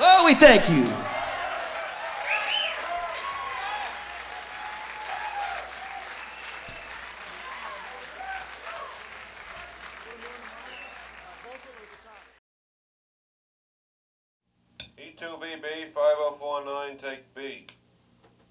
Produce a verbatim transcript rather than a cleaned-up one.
Oh, we thank you. E two B B five oh four nine, take B.